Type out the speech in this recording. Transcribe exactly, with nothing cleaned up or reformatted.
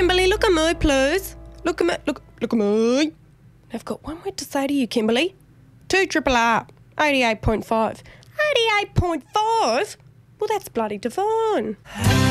Kimberly, look at me, please. Look at me, look, look at me. I've got one word to say to you, Kimberly. Two triple R, eighty-eight point five. eighty-eight point five? Well, that's bloody divine.